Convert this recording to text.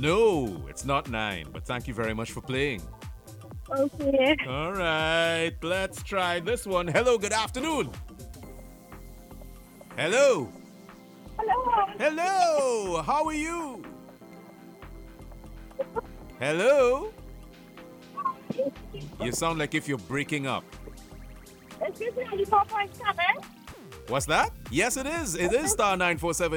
No, it's not 9, but thank you very much for playing. Okay. All right, let's try this one. Hello, good afternoon. Hello. Hello. Hello, how are you? Hello. You sound like if you're breaking up. Is this 94.7? What's that? Yes, it is. It is star 947